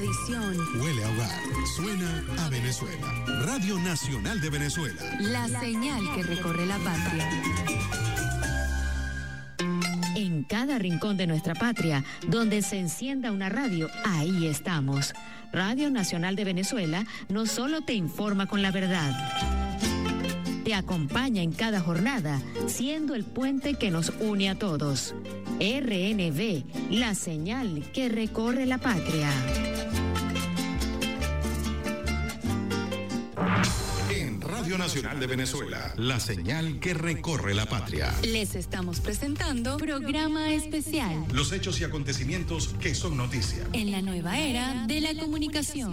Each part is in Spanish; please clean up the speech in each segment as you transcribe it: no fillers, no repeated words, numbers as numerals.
tradición. Huele a hogar. Suena a Venezuela. Radio Nacional de Venezuela. La señal que recorre la patria. En cada rincón de nuestra patria, donde se encienda una radio, ahí estamos. Radio Nacional de Venezuela no solo te informa con la verdad, te acompaña en cada jornada, siendo el puente que nos une a todos. RNV, la señal que recorre la patria. En Radio Nacional de Venezuela, la señal que recorre la patria. Les estamos presentando programa especial. Los hechos y acontecimientos que son noticia. En la nueva era de la comunicación.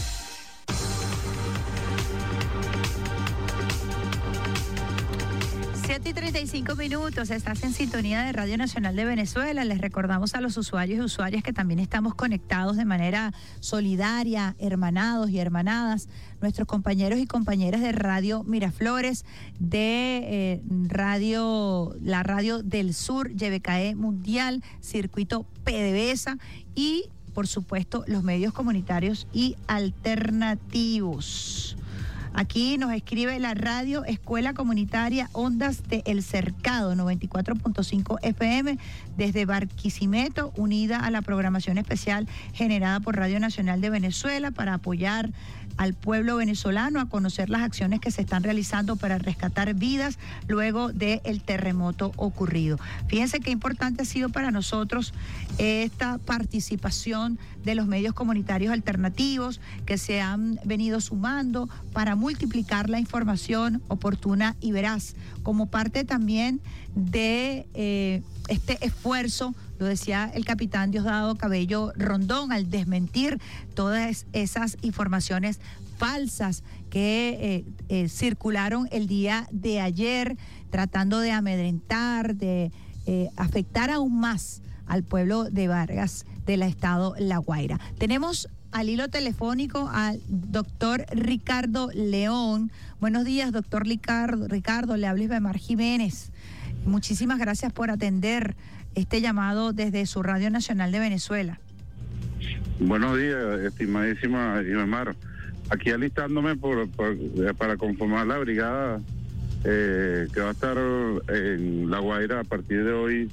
Y 35 minutos, estás en sintonía de Radio Nacional de Venezuela. Les recordamos a los usuarios y usuarias que también estamos conectados de manera solidaria, hermanados y hermanadas, nuestros compañeros y compañeras de Radio Miraflores, de la Radio del Sur, YBKE Mundial, Circuito PDVSA y, por supuesto, los medios comunitarios y alternativos. Aquí nos escribe la radio Escuela Comunitaria Ondas de El Cercado, 94.5 FM, desde Barquisimeto, unida a la programación especial generada por Radio Nacional de Venezuela para apoyar al pueblo venezolano a conocer las acciones que se están realizando para rescatar vidas luego del terremoto ocurrido. Fíjense qué importante ha sido para nosotros esta participación de los medios comunitarios alternativos que se han venido sumando para multiplicar la información oportuna y veraz, como parte también de este esfuerzo, lo decía el capitán Diosdado Cabello Rondón, al desmentir todas esas informaciones falsas que circularon el día de ayer, tratando de amedrentar, de afectar aún más al pueblo de Vargas del estado La Guaira. Tenemos al hilo telefónico al doctor Ricardo León. Buenos días, doctor Ricardo, le habla Isbemar Jiménez. Muchísimas gracias por atender este llamado desde su Radio Nacional de Venezuela. Buenos días, estimadísima Isbemar. Aquí alistándome para conformar la brigada que va a estar en La Guaira a partir de hoy,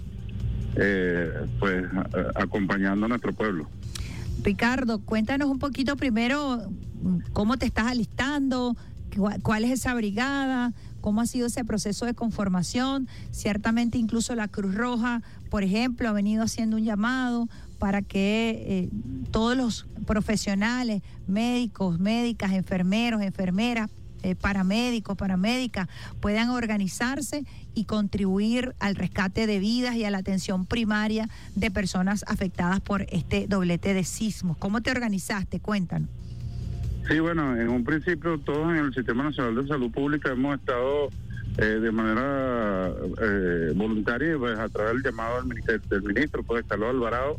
acompañando a nuestro pueblo. Ricardo, cuéntanos un poquito primero cómo te estás alistando, cuál es esa brigada, cómo ha sido ese proceso de conformación. Ciertamente incluso la Cruz Roja, por ejemplo, ha venido haciendo un llamado para que todos los profesionales, médicos, médicas, enfermeros, enfermeras, paramédicos, paramédicas, puedan organizarse y contribuir al rescate de vidas y a la atención primaria de personas afectadas por este doblete de sismos. ¿Cómo te organizaste? Cuéntanos. Sí, bueno, en un principio todos en el Sistema Nacional de Salud Pública hemos estado de manera voluntaria, pues, a través del llamado del ministro, pues, Carlos Alvarado,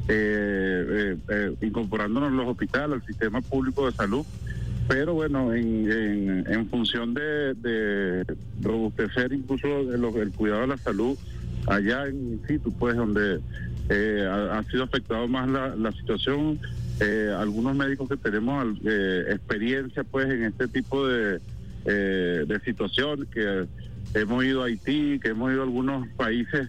incorporándonos los hospitales al sistema público de salud, pero bueno, en función de robustecer incluso el cuidado de la salud allá en situ, pues, donde ha sido afectado más la situación. Algunos médicos que tenemos experiencia, pues, en este tipo de situación, que hemos ido a Haití, que hemos ido a algunos países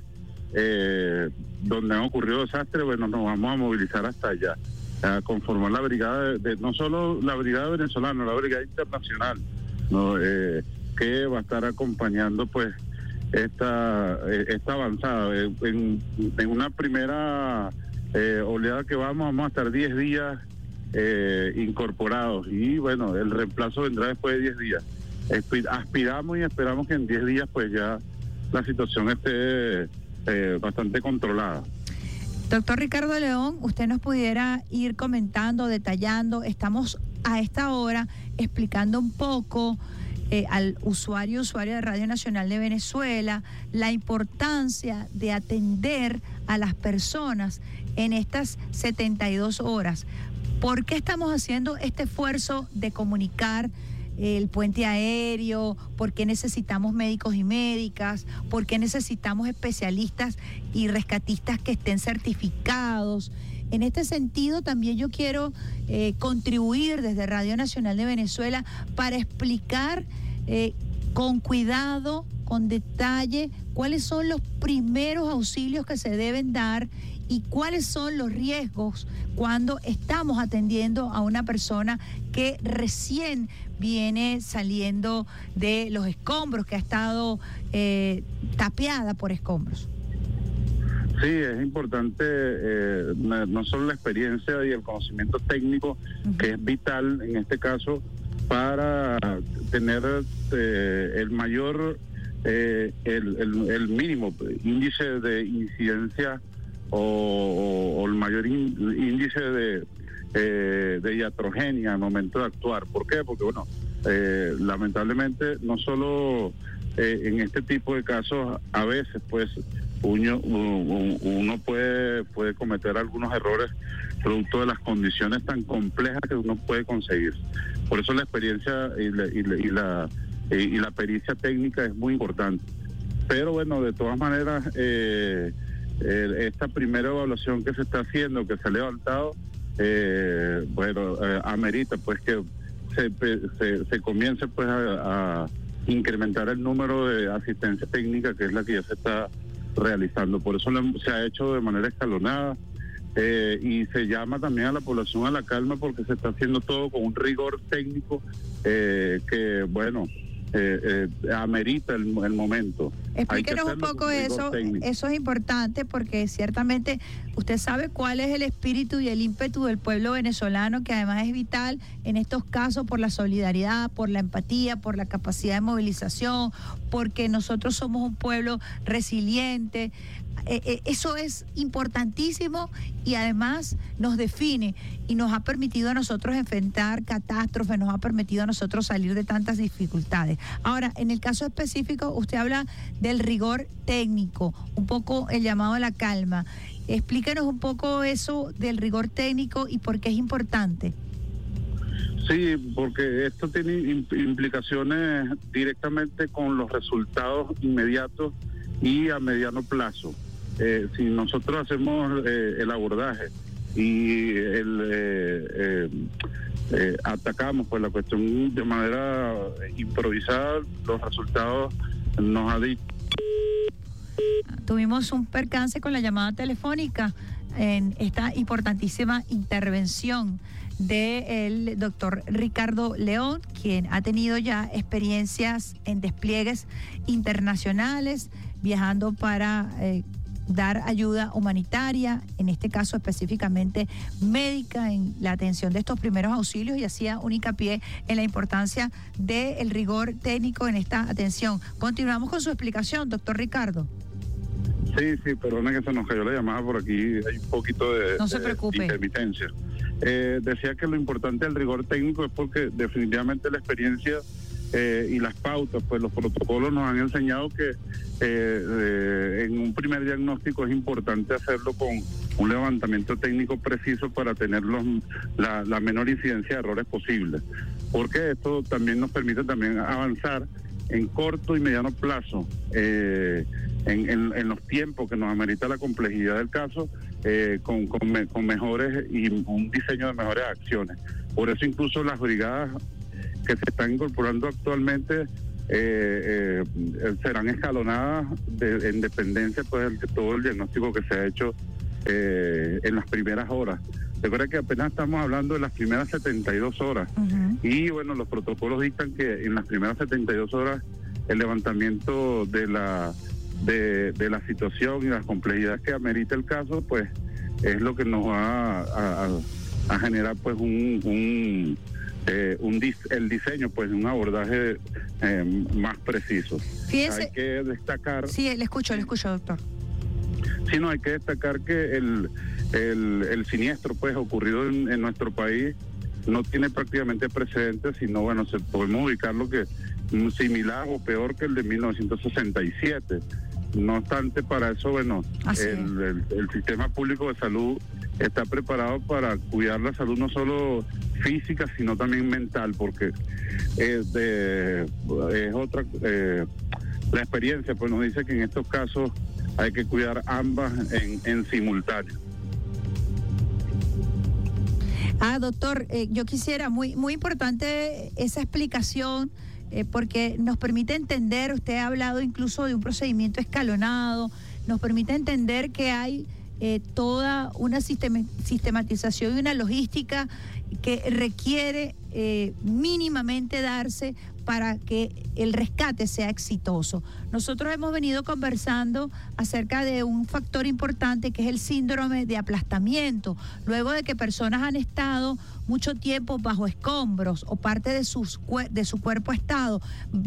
donde han ocurrido desastres, bueno, nos vamos a movilizar hasta allá, a conformar la brigada no solo la brigada venezolana, la brigada internacional, ¿no? Que va a estar acompañando, pues, esta avanzada. En una primera oleada que vamos a estar 10 días incorporados, y bueno, el reemplazo vendrá después de 10 días. Aspiramos y esperamos que en 10 días pues ya la situación esté bastante controlada. Doctor Ricardo León, usted nos pudiera ir comentando, detallando. Estamos a esta hora explicando un poco al usuaria de Radio Nacional de Venezuela la importancia de atender a las personas en estas 72 horas. ¿Por qué estamos haciendo este esfuerzo de comunicar el puente aéreo? ¿Por qué necesitamos médicos y médicas? ¿Por qué necesitamos especialistas y rescatistas que estén certificados? En este sentido, también yo quiero contribuir desde Radio Nacional de Venezuela para explicar con cuidado, con detalle, cuáles son los primeros auxilios que se deben dar y cuáles son los riesgos cuando estamos atendiendo a una persona que recién viene saliendo de los escombros, que ha estado tapiada por escombros. Sí, es importante no solo la experiencia y el conocimiento técnico, que es vital en este caso para tener el mayor, el mínimo índice de incidencia o el mayor índice de iatrogenia al momento de actuar. ¿Por qué? Porque, bueno, lamentablemente no solo en este tipo de casos, a veces pues uno puede cometer algunos errores producto de las condiciones tan complejas que uno puede conseguir. Por eso la experiencia y la pericia técnica es muy importante. Pero bueno, de todas maneras, esta primera evaluación que se está haciendo, que se ha levantado, amerita pues que se comience pues a incrementar el número de asistencia técnica, que es la que ya se está realizando. Por eso se ha hecho de manera escalonada, y se llama también a la población a la calma, porque se está haciendo todo con un rigor técnico que, bueno, amerita el momento. Explíquenos un poco eso. Eso es importante, porque ciertamente usted sabe cuál es el espíritu y el ímpetu del pueblo venezolano, que además es vital en estos casos por la solidaridad, por la empatía, por la capacidad de movilización, porque nosotros somos un pueblo resiliente. Eso es importantísimo y además nos define y nos ha permitido a nosotros enfrentar catástrofes, nos ha permitido a nosotros salir de tantas dificultades. Ahora, en el caso específico, usted habla del rigor técnico, un poco el llamado a la calma. Explíquenos un poco eso del rigor técnico y por qué es importante. Sí, porque esto tiene implicaciones directamente con los resultados inmediatos y a mediano plazo. Si nosotros hacemos el abordaje y atacamos pues la cuestión de manera improvisada, los resultados nos ha dicho. Tuvimos un percance con la llamada telefónica en esta importantísima intervención del doctor Ricardo León, quien ha tenido ya experiencias en despliegues internacionales, viajando para dar ayuda humanitaria, en este caso específicamente médica, en la atención de estos primeros auxilios, y hacía un hincapié en la importancia del rigor técnico en esta atención. Continuamos con su explicación, doctor Ricardo. Sí, perdona que se nos cayó la llamada por aquí, hay un poquito de, no se preocupe, de intermitencia. Decía que lo importante del rigor técnico es porque definitivamente la experiencia y las pautas, pues los protocolos nos han enseñado que en un primer diagnóstico es importante hacerlo con un levantamiento técnico preciso para tener la menor incidencia de errores posibles, porque esto también nos permite también avanzar en corto y mediano plazo en los tiempos que nos amerita la complejidad del caso, con mejores y un diseño de mejores acciones. Por eso incluso las brigadas que se están incorporando actualmente serán escalonadas en dependencia pues de todo el diagnóstico que se ha hecho en las primeras horas. Recuerda que apenas estamos hablando de las primeras 72 horas. Y bueno, los protocolos dictan que en las primeras 72 horas el levantamiento de la situación y las complejidades que amerita el caso, pues es lo que nos va a generar pues el diseño pues de un abordaje más preciso. Fíjese, hay que destacar. Sí, le escucho, doctor. Sí, no, hay que destacar que el siniestro pues ocurrido en nuestro país no tiene prácticamente precedentes, sino bueno, podemos ubicarlo que similar o peor que el de 1967. No obstante, para eso, bueno, el sistema público de salud está preparado para cuidar la salud no solo física, sino también mental, porque es otra, la experiencia pues nos dice que en estos casos hay que cuidar ambas en simultáneo. Doctor, yo quisiera, muy importante esa explicación, porque nos permite entender, usted ha hablado incluso de un procedimiento escalonado, nos permite entender que hay toda una sistematización y una logística que requiere mínimamente darse para que el rescate sea exitoso. Nosotros hemos venido conversando acerca de un factor importante que es el síndrome de aplastamiento, luego de que personas han estado mucho tiempo bajo escombros o parte de su cuerpo ha estado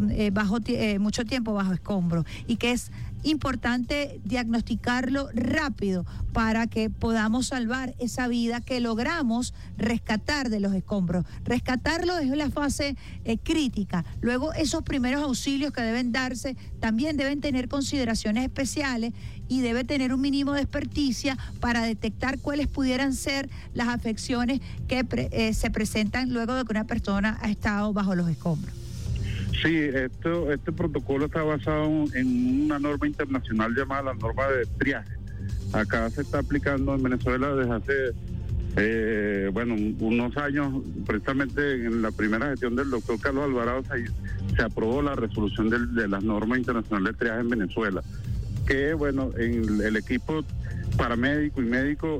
mucho tiempo bajo escombros, y que es importante diagnosticarlo rápido para que podamos salvar esa vida que logramos rescatar de los escombros. Rescatarlo es la fase crítica. Luego esos primeros auxilios que deben darse también deben tener consideraciones especiales y debe tener un mínimo de experticia para detectar cuáles pudieran ser las afecciones que se presentan luego de que una persona ha estado bajo los escombros. Sí, este protocolo está basado en una norma internacional llamada la norma de triaje. Acá se está aplicando en Venezuela desde hace, unos años. Precisamente en la primera gestión del doctor Carlos Alvarado se aprobó la resolución de la norma internacional de triaje en Venezuela, que, en el equipo paramédico y médico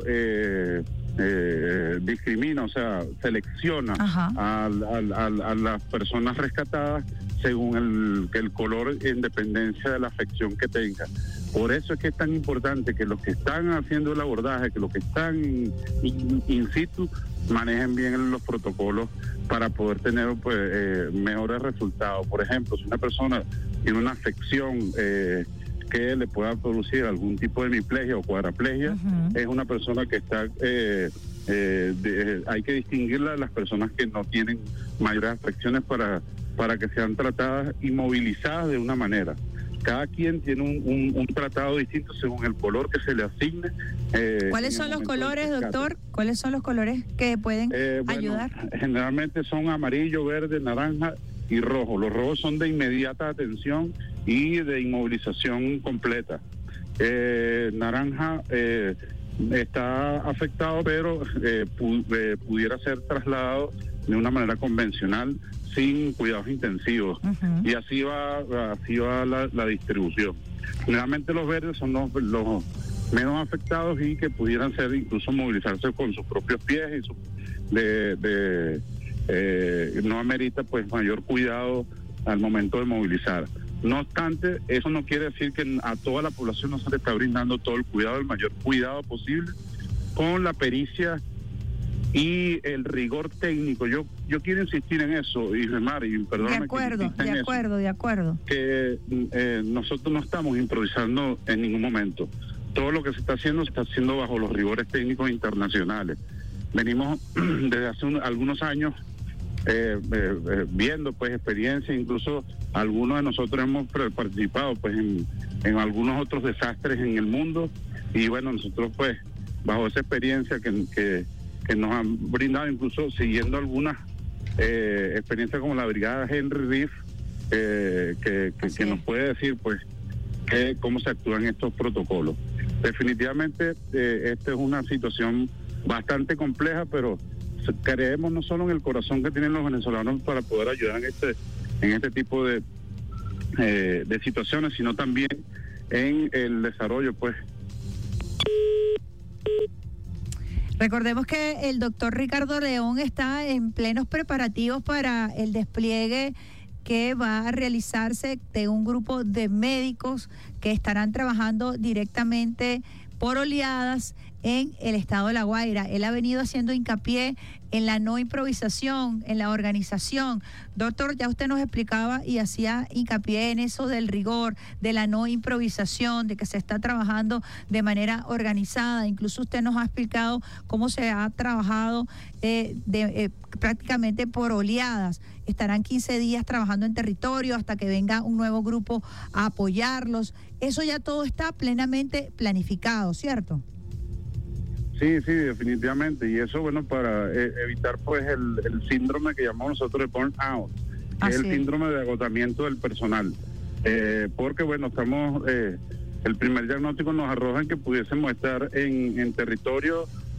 discrimina, o sea, selecciona a las personas rescatadas según el color en dependencia de la afección que tenga. Por eso es que es tan importante que los que están haciendo el abordaje, que los que están in situ, manejen bien los protocolos para poder tener mejores resultados. Por ejemplo, si una persona tiene una afección que le pueda producir algún tipo de hemiplegia o cuadraplegia, es una persona que está... hay que distinguirla de las personas que no tienen mayores afecciones para que sean tratadas y movilizadas de una manera. Cada quien tiene un tratado distinto según el color que se le asigne. ¿Cuáles son los colores, doctor? ¿Cuáles son los colores que pueden ayudar? Generalmente son amarillo, verde, naranja y rojo. Los rojos son de inmediata atención y de inmovilización completa. Naranja está afectado, pero pudiera ser trasladado de una manera convencional sin cuidados intensivos. Y así va la distribución. Generalmente los verdes son los menos afectados y que pudieran ser incluso movilizarse con sus propios pies y no amerita mayor cuidado al momento de movilizar. No obstante, eso no quiere decir que a toda la población no se le está brindando todo el cuidado, el mayor cuidado posible, con la pericia y el rigor técnico. Yo quiero insistir en eso, Ismar, y perdóname. De acuerdo. Que nosotros no estamos improvisando en ningún momento. Todo lo que se está haciendo bajo los rigores técnicos internacionales. Venimos desde hace algunos años viendo experiencias, incluso algunos de nosotros hemos participado en algunos otros desastres en el mundo, y nosotros bajo esa experiencia que nos han brindado, incluso siguiendo algunas experiencias como la brigada Henry Reef, que nos puede decir cómo se actúan estos protocolos. Definitivamente esta es una situación bastante compleja, pero creemos no solo en el corazón que tienen los venezolanos para poder ayudar en este tipo de situaciones, sino también en el desarrollo. Recordemos que el doctor Ricardo León está en plenos preparativos para el despliegue que va a realizarse de un grupo de médicos que estarán trabajando directamente por oleadas en el estado de La Guaira. Él ha venido haciendo hincapié en la no improvisación, en la organización. Doctor, ya usted nos explicaba y hacía hincapié en eso del rigor, de la no improvisación, de que se está trabajando de manera organizada. Incluso usted nos ha explicado cómo se ha trabajado prácticamente por oleadas. Estarán 15 días trabajando en territorio hasta que venga un nuevo grupo a apoyarlos. Eso ya todo está plenamente planificado, ¿cierto? Sí, definitivamente. Y eso, para evitar el síndrome que llamamos nosotros de burnout, que es el síndrome de agotamiento del personal. Porque, estamos, el primer diagnóstico nos arroja en que pudiésemos estar en territorio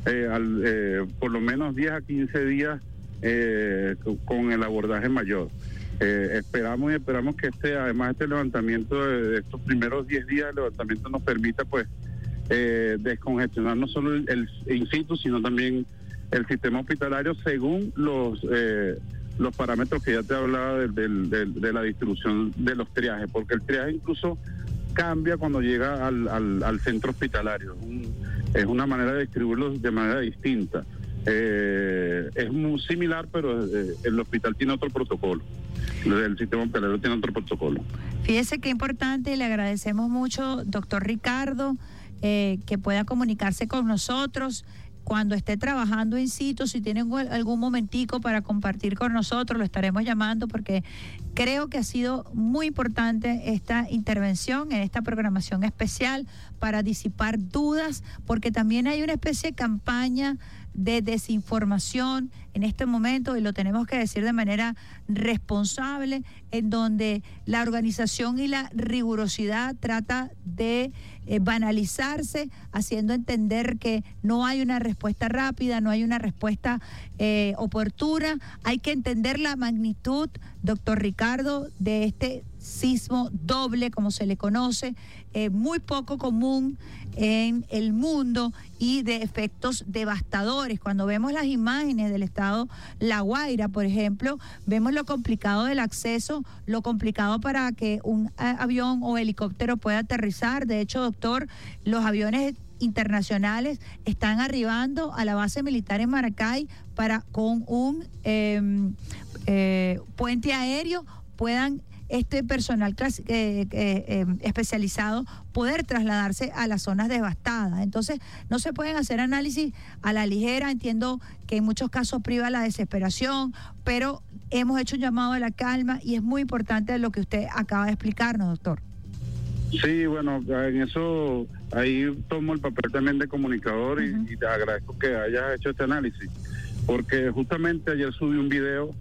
por lo menos 10 a 15 días con el abordaje mayor. Esperamos que además este levantamiento de estos primeros 10 días de levantamiento nos permita pues descongestionar no solo el in situ, sino también el sistema hospitalario según los parámetros que ya te hablaba de la distribución de los triajes, porque el triaje incluso cambia cuando llega al centro hospitalario. Es una manera de distribuirlos de manera distinta. Es muy similar, pero el hospital tiene otro protocolo. El sistema hospitalario tiene otro protocolo. Fíjese qué importante, le agradecemos mucho, doctor Ricardo, que pueda comunicarse con nosotros cuando esté trabajando in situ. Si tienen algún momentico para compartir con nosotros, lo estaremos llamando, porque creo que ha sido muy importante esta intervención en esta programación especial para disipar dudas, porque también hay una especie de campaña de desinformación en este momento, y lo tenemos que decir de manera responsable, en donde la organización y la rigurosidad trata de banalizarse, haciendo entender que no hay una respuesta rápida, no hay una respuesta oportuna. Hay que entender la magnitud, doctor Ricardo, de este sismo doble, como se le conoce, muy poco común en el mundo y de efectos devastadores. Cuando vemos las imágenes del estado La Guaira, por ejemplo, vemos lo complicado del acceso, lo complicado para que un avión o helicóptero pueda aterrizar. De hecho, doctor, los aviones internacionales están arribando a la base militar en Maracay para con un puente aéreo puedan este personal especializado poder trasladarse a las zonas devastadas. Entonces, no se pueden hacer análisis a la ligera. Entiendo que en muchos casos priva la desesperación, pero hemos hecho un llamado a la calma y es muy importante lo que usted acaba de explicarnos, doctor. Sí, bueno, en eso ahí tomo el papel también de comunicador y te agradezco que hayas hecho este análisis, porque justamente ayer subí un video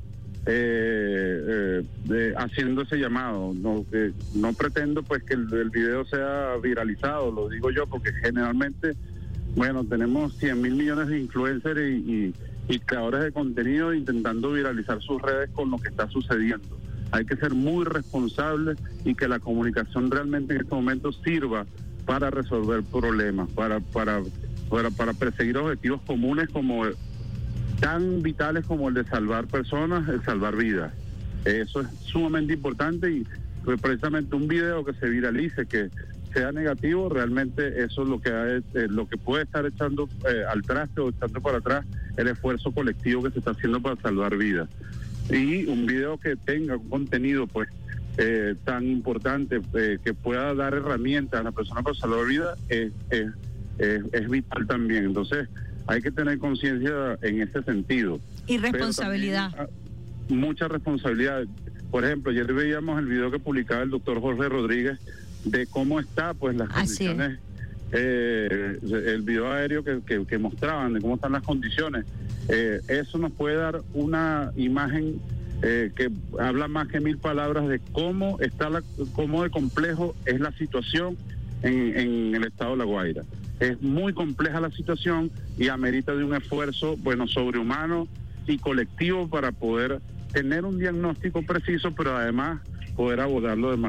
haciendo ese llamado. No pretendo pues que el video sea viralizado, lo digo yo, porque generalmente, bueno, tenemos 100.000 millones de influencers y creadores de contenido intentando viralizar sus redes con lo que está sucediendo. Hay que ser muy responsables y que la comunicación realmente en este momento sirva para resolver problemas, para perseguir objetivos comunes como tan vitales como el de salvar personas, el salvar vidas. Eso es sumamente importante, y pues precisamente un video que se viralice, que sea negativo, realmente eso es lo que puede estar echando al traste o echando para atrás el esfuerzo colectivo que se está haciendo para salvar vidas. Y un video que tenga un contenido pues tan importante, que pueda dar herramientas a la persona para salvar vidas, es vital también. Entonces hay que tener conciencia en ese sentido. Y responsabilidad. Mucha responsabilidad. Por ejemplo, ayer veíamos el video que publicaba el doctor Jorge Rodríguez de cómo está pues las condiciones, el video aéreo que mostraban de cómo están las condiciones. Eso nos puede dar una imagen que habla más que 1000 palabras de cómo cómo de complejo es la situación en el estado de La Guaira. Es muy compleja la situación y amerita de un esfuerzo, bueno, sobrehumano y colectivo para poder tener un diagnóstico preciso, pero además poder abordarlo de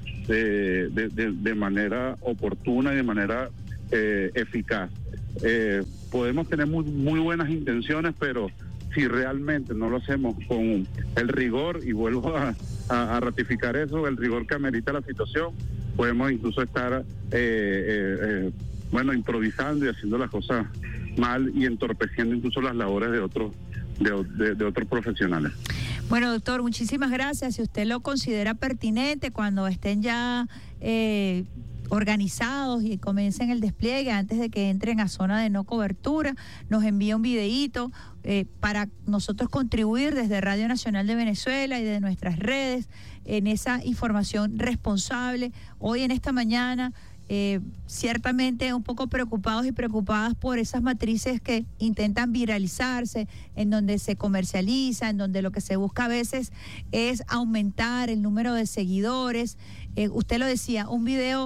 manera oportuna y de manera eficaz. Podemos tener muy buenas intenciones, pero si realmente no lo hacemos con el rigor, y vuelvo a ratificar eso, el rigor que amerita la situación, podemos incluso estar improvisando y haciendo las cosas mal y entorpeciendo incluso las labores de otros profesionales. Bueno, doctor, muchísimas gracias. Si usted lo considera pertinente, cuando estén ya organizados y comiencen el despliegue, antes de que entren a zona de no cobertura, nos envía un videíto para nosotros contribuir desde Radio Nacional de Venezuela y de nuestras redes en esa información responsable. Hoy en esta mañana, ciertamente un poco preocupados y preocupadas por esas matrices que intentan viralizarse, en donde se comercializa, en donde lo que se busca a veces es aumentar el número de seguidores. Usted lo decía, un video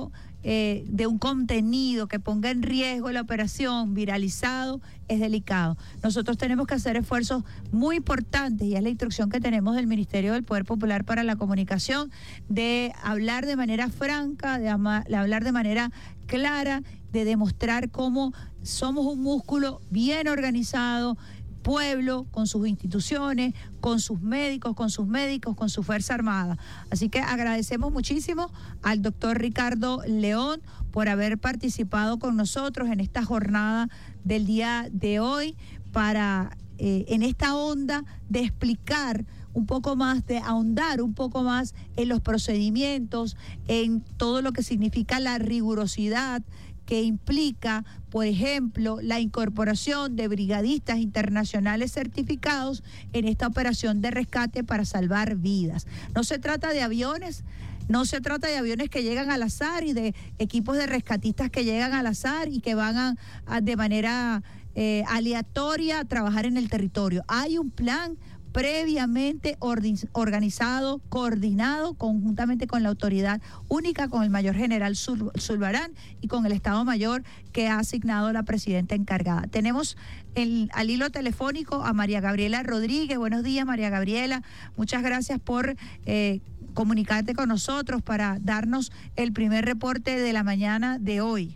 de un contenido que ponga en riesgo la operación viralizado es delicado. Nosotros tenemos que hacer esfuerzos muy importantes, y es la instrucción que tenemos del Ministerio del Poder Popular para la Comunicación, de hablar de manera franca, de hablar de manera clara, de demostrar cómo somos un músculo bien organizado, pueblo, con sus instituciones, con sus médicos, con su Fuerza Armada. Así que agradecemos muchísimo al doctor Ricardo León por haber participado con nosotros en esta jornada del día de hoy para, en esta onda de explicar un poco más, de ahondar un poco más en los procedimientos, en todo lo que significa la rigurosidad que implica, por ejemplo, la incorporación de brigadistas internacionales certificados en esta operación de rescate para salvar vidas. No se trata de aviones, que llegan al azar y de equipos de rescatistas que llegan al azar y que van de manera aleatoria a trabajar en el territorio. Hay un plan previamente organizado, coordinado conjuntamente con la autoridad única, con el mayor general Zulbarán y con el Estado Mayor que ha asignado la presidenta encargada. Tenemos al hilo telefónico a María Gabriela Rodríguez. Buenos días, María Gabriela. Muchas gracias por comunicarte con nosotros para darnos el primer reporte de la mañana de hoy.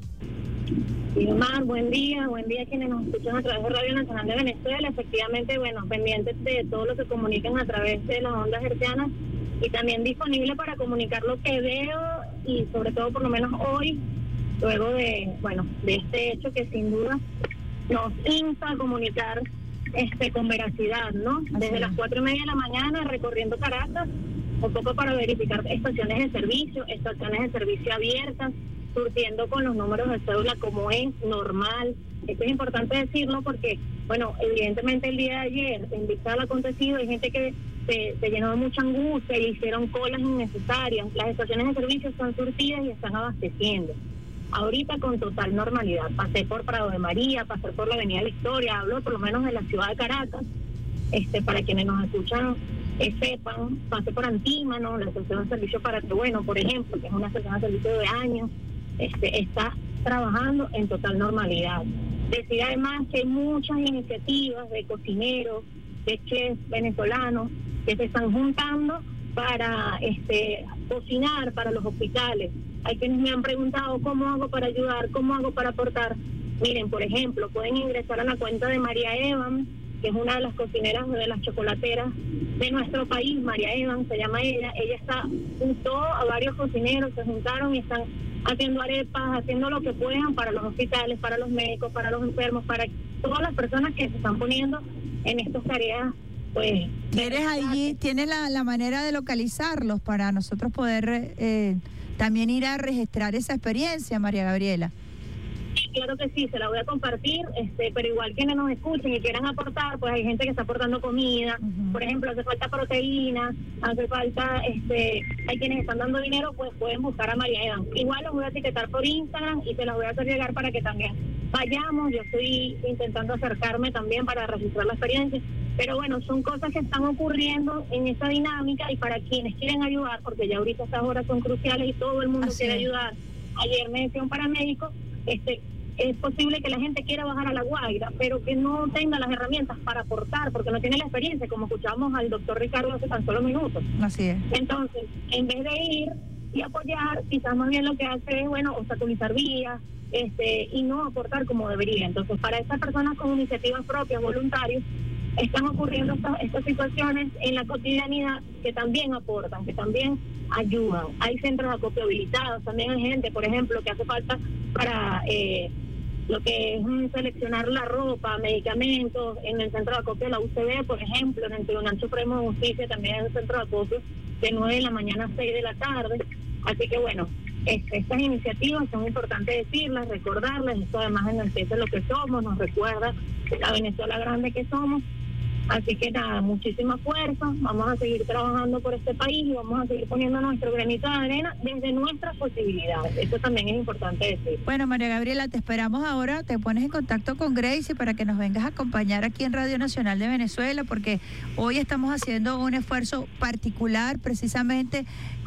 Omar, buen día a quienes nos escuchan a través de Radio Nacional de Venezuela. Efectivamente, pendientes de todo lo que comunican a través de las ondas hertzianas y también disponible para comunicar lo que veo y sobre todo por lo menos hoy, luego de este hecho que sin duda nos insta a comunicar con veracidad, ¿no? Desde las 4:30 de la mañana recorriendo Caracas, un poco para verificar estaciones de servicio abiertas, surtiendo con los números de cédula como es normal. Esto es importante decirlo porque, evidentemente el día de ayer, en vista del acontecido, hay gente que se llenó de mucha angustia y hicieron colas innecesarias. Las estaciones de servicio están surtidas y están abasteciendo. Ahorita con total normalidad. Pasé por Prado de María, pasé por la Avenida de la Historia, hablo por lo menos de la ciudad de Caracas, para quienes nos escuchan sepan, pasé por Antímano, la estación de servicio para Bueno, por ejemplo, que es una estación de servicio de años, está trabajando en total normalidad. Decir además que hay muchas iniciativas de cocineros, de chefs venezolanos que se están juntando para cocinar para los hospitales. Hay quienes me han preguntado cómo hago para ayudar, cómo hago para aportar. Miren, por ejemplo, pueden ingresar a la cuenta de María Evan, que es una de las cocineras de las chocolateras de nuestro país. María Evan se llama ella juntó a varios cocineros, se juntaron y están haciendo arepas, haciendo lo que puedan para los hospitales, para los médicos, para los enfermos, para todas las personas que se están poniendo en estas tareas. ¿Eres allí? ¿Tienes la manera de localizarlos para nosotros poder también ir a registrar esa experiencia, María Gabriela? Claro que sí, se la voy a compartir, pero igual quienes nos escuchen y quieran aportar, pues hay gente que está aportando comida, por ejemplo, hace falta proteína, hace falta, hay quienes están dando dinero, pues pueden buscar a María Evan. Igual los voy a etiquetar por Instagram y se los voy a hacer llegar para que también vayamos. Yo estoy intentando acercarme también para registrar la experiencia, pero son cosas que están ocurriendo en esta dinámica y para quienes quieren ayudar, porque ya ahorita estas horas son cruciales y todo el mundo quiere ayudar. Ayer me decía un paramédico, es posible que la gente quiera bajar a La Guaira, pero que no tenga las herramientas para aportar, porque no tiene la experiencia, como escuchamos al doctor Ricardo hace tan solo minutos. Así es. Entonces, en vez de ir y apoyar, quizás más bien lo que hace es, obstaculizar vías, y no aportar como debería. Entonces, para estas personas con iniciativas propias, voluntarios, están ocurriendo estas situaciones en la cotidianidad que también aportan, que también ayudan. Hay centros de acopio habilitados, también hay gente, por ejemplo, que hace falta para lo que es seleccionar la ropa, medicamentos, en el centro de acopio de la UCB, por ejemplo, en el Tribunal Supremo de Justicia también hay un centro de acopio de 9 de la mañana a 6 de la tarde. Así que estas iniciativas son importantes decirlas, recordarlas. Esto además enaltece lo que somos, nos recuerda la Venezuela grande que somos. Así que nada, muchísima fuerza, vamos a seguir trabajando por este país y vamos a seguir poniendo nuestro granito de arena desde nuestras posibilidades. Eso también es importante decir. Bueno, María Gabriela, te esperamos ahora, te pones en contacto con Gracie para que nos vengas a acompañar aquí en Radio Nacional de Venezuela, porque hoy estamos haciendo un esfuerzo particular precisamente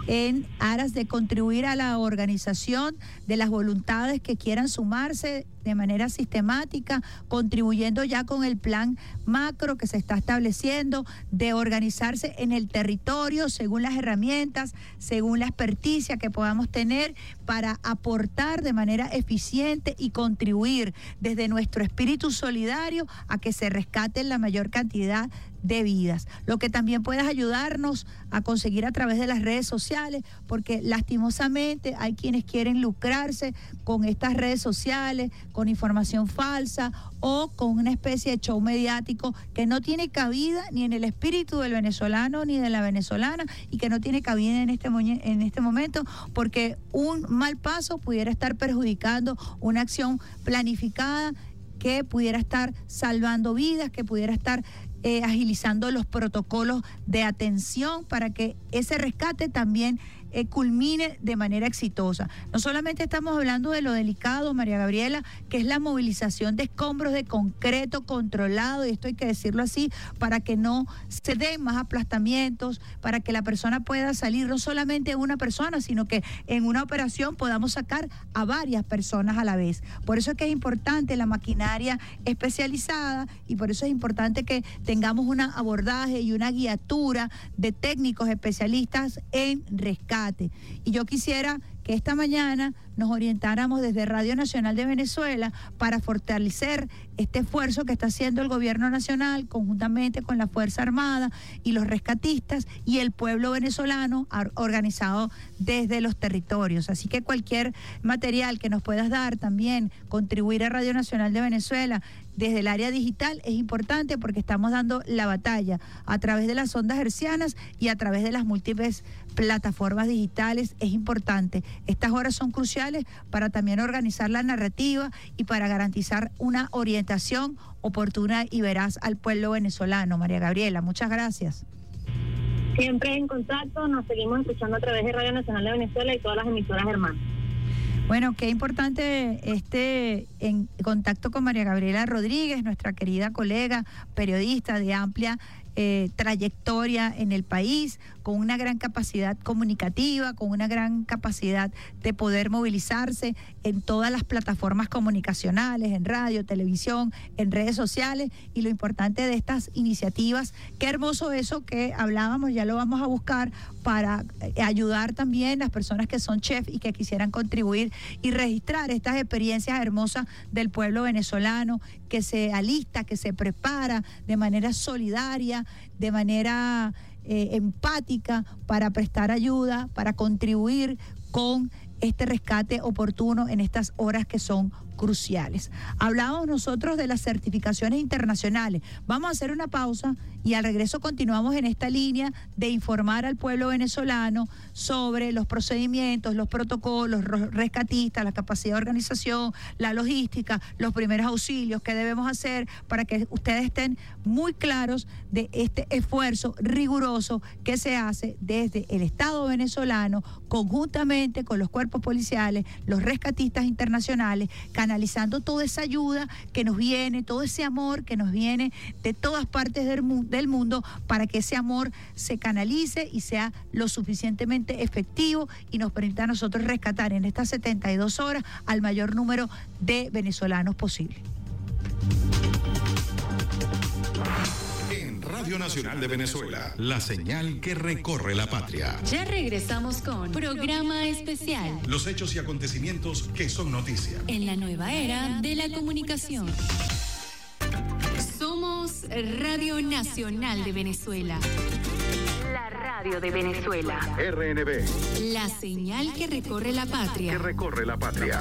en aras de contribuir a la organización de las voluntades que quieran sumarse de manera sistemática, contribuyendo ya con el plan macro que se está estableciendo de organizarse en el territorio según las herramientas, según la experticia que podamos tener para aportar de manera eficiente y contribuir desde nuestro espíritu solidario a que se rescaten la mayor cantidad de vidas. Lo que también puedas ayudarnos a conseguir a través de las redes sociales, porque lastimosamente hay quienes quieren lucrarse con estas redes sociales, con información falsa o con una especie de show mediático que no tiene cabida ni en el espíritu del venezolano ni de la venezolana y que no tiene cabida en este momento, porque un mal paso pudiera estar perjudicando una acción planificada que pudiera estar salvando vidas, que pudiera estar agilizando los protocolos de atención para que ese rescate también culmine de manera exitosa. No solamente estamos hablando de lo delicado, María Gabriela, que es la movilización de escombros de concreto controlado, y esto hay que decirlo así, para que no se den más aplastamientos, para que la persona pueda salir, no solamente una persona, sino que en una operación podamos sacar a varias personas a la vez. Por eso es que es importante la maquinaria especializada y por eso es importante que tengamos un abordaje y una guiatura de técnicos especialistas en rescate. Y yo quisiera que esta mañana nos orientáramos desde Radio Nacional de Venezuela para fortalecer este esfuerzo que está haciendo el gobierno nacional conjuntamente con la Fuerza Armada y los rescatistas y el pueblo venezolano organizado desde los territorios. Así que cualquier material que nos puedas dar también, contribuir a Radio Nacional de Venezuela desde el área digital es importante porque estamos dando la batalla a través de las ondas hercianas y a través de las múltiples plataformas digitales. Es importante. Estas horas son cruciales para también organizar la narrativa y para garantizar una orientación oportuna y veraz al pueblo venezolano. María Gabriela, muchas gracias. Siempre en contacto, nos seguimos escuchando a través de Radio Nacional de Venezuela y todas las emisoras hermanas. Bueno, qué importante en contacto con María Gabriela Rodríguez, nuestra querida colega, periodista de amplia trayectoria en el país, con una gran capacidad comunicativa, con una gran capacidad de poder movilizarse en todas las plataformas comunicacionales, en radio, televisión, en redes sociales, y lo importante de estas iniciativas, qué hermoso eso que hablábamos, ya lo vamos a buscar para ayudar también a las personas que son chefs y que quisieran contribuir y registrar estas experiencias hermosas del pueblo venezolano que se alista, que se prepara de manera solidaria, de manera empática para prestar ayuda, para contribuir con este rescate oportuno en estas horas que son cruciales. Hablábamos nosotros de las certificaciones internacionales. Vamos a hacer una pausa y al regreso continuamos en esta línea de informar al pueblo venezolano sobre los procedimientos, los protocolos, los rescatistas, la capacidad de organización, la logística, los primeros auxilios que debemos hacer para que ustedes estén muy claros de este esfuerzo riguroso que se hace desde el Estado venezolano conjuntamente con los cuerpos policiales, los rescatistas internacionales, canalizando toda esa ayuda que nos viene, todo ese amor que nos viene de todas partes del mundo para que ese amor se canalice y sea lo suficientemente efectivo y nos permita a nosotros rescatar en estas 72 horas al mayor número de venezolanos posible. En Radio Nacional de Venezuela, la señal que recorre la patria. Ya regresamos con Programa Especial. Los hechos y acontecimientos que son noticia. En la nueva era de la comunicación. Somos Radio Nacional de Venezuela. La radio de Venezuela. RNB. La señal que recorre la patria. Que recorre la patria.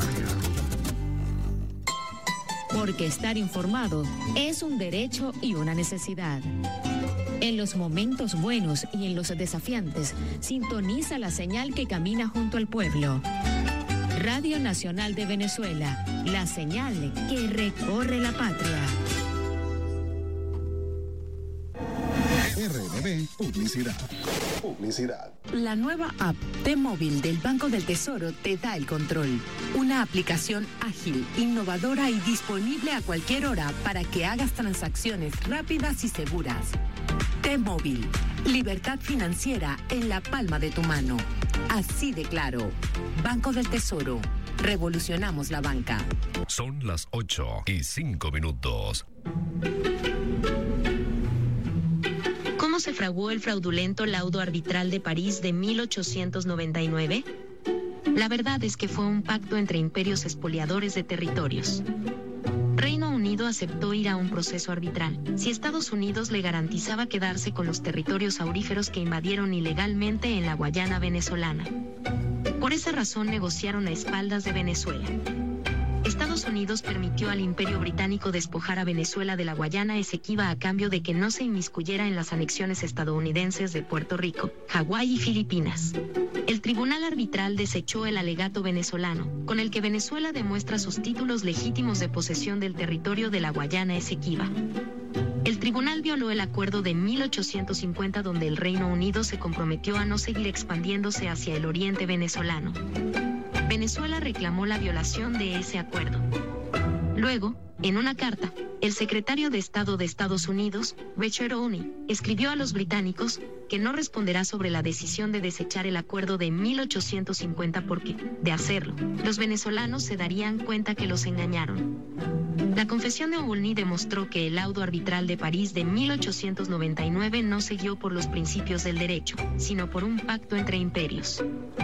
Porque estar informado es un derecho y una necesidad. En los momentos buenos y en los desafiantes, sintoniza la señal que camina junto al pueblo. Radio Nacional de Venezuela, la señal que recorre la patria. RNB Publicidad. La nueva app T-Móvil del Banco del Tesoro te da el control. Una aplicación ágil, innovadora y disponible a cualquier hora para que hagas transacciones rápidas y seguras. T-Móvil, libertad financiera en la palma de tu mano. Así de claro. Banco del Tesoro, revolucionamos la banca. Son las 8:05. ¿Cómo se fraguó el fraudulento laudo arbitral de París de 1899? La verdad es que fue un pacto entre imperios expoliadores de territorios. Reino Unido aceptó ir a un proceso arbitral si Estados Unidos le garantizaba quedarse con los territorios auríferos que invadieron ilegalmente en la Guayana venezolana. Por esa razón negociaron a espaldas de Venezuela. Estados Unidos permitió al Imperio Británico despojar a Venezuela de la Guayana Esequiba a cambio de que no se inmiscuyera en las anexiones estadounidenses de Puerto Rico, Hawái y Filipinas. El tribunal arbitral desechó el alegato venezolano, con el que Venezuela demuestra sus títulos legítimos de posesión del territorio de la Guayana Esequiba. El tribunal violó el acuerdo de 1850 donde el Reino Unido se comprometió a no seguir expandiéndose hacia el oriente venezolano. Venezuela reclamó la violación de ese acuerdo. Luego, en una carta, el secretario de Estado de Estados Unidos, Richard Owney, escribió a los británicos que no responderá sobre la decisión de desechar el acuerdo de 1850 porque, de hacerlo, los venezolanos se darían cuenta que los engañaron. La confesión de Owney demostró que el laudo arbitral de París de 1899 no se guió por los principios del derecho, sino por un pacto entre imperios.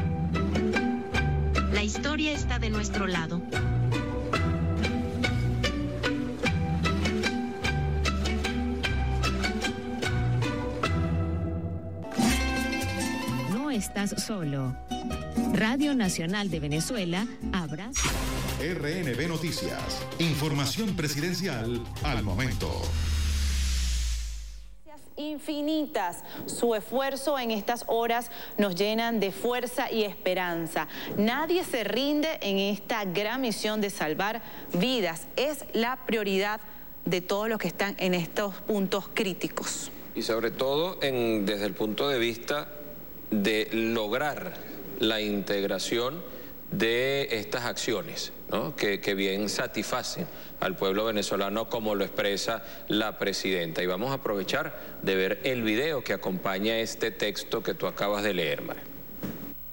La historia está de nuestro lado. No estás solo. Radio Nacional de Venezuela abraza. RNB Noticias. Información presidencial al momento. Infinitas. Su esfuerzo en estas horas nos llenan de fuerza y esperanza. Nadie se rinde en esta gran misión de salvar vidas. Es la prioridad de todos los que están en estos puntos críticos. Y sobre todo desde el punto de vista de lograr la integración de estas acciones, ¿no? que bien satisfacen al pueblo venezolano, como lo expresa la presidenta. Y vamos a aprovechar de ver el video que acompaña este texto que tú acabas de leer, María.